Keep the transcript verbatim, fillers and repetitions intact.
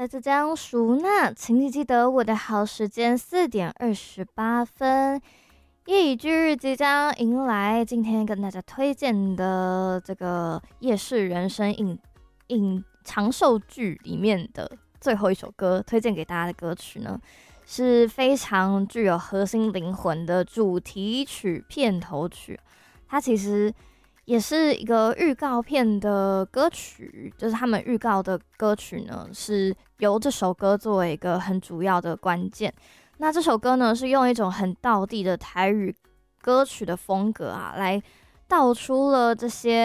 来自江淑娜，请你记得我的好时间四点二十八分。夜以继日即将迎来今天跟大家推荐的这个夜市人生影影长寿剧里面的最后一首歌，推荐给大家的歌曲呢，是非常具有核心灵魂的主题曲片头曲。它其实也是一个预告片的歌曲，就是他们预告的歌曲呢，是由这首歌作为一个很主要的关键。那这首歌呢，是用一种很道地的台语歌曲的风格啊，来道出了这些